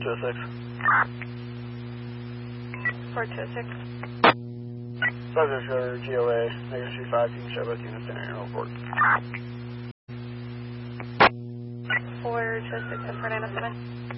426. 426. Subject or GOA, -35, you can show both units in your report. 426 and 497.